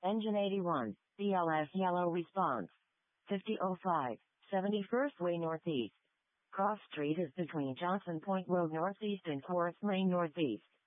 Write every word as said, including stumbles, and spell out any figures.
Engine eighty-one, B L S yellow response. fifty oh five, seventy-first Way Northeast. Cross Street is between Johnson Point Road Northeast and Forest Lane Northeast.